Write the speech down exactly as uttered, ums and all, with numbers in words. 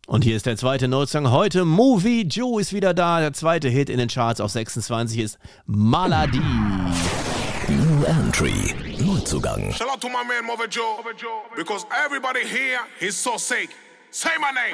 Und hier ist der zweite Neuzugang heute. Movie Joe ist wieder da. Der zweite Hit in den Charts auf sechsundzwanzig ist Maladi. New Entry, Neuzugang. Shout out to my man Movie Joe, because everybody here is so sick. Say my name.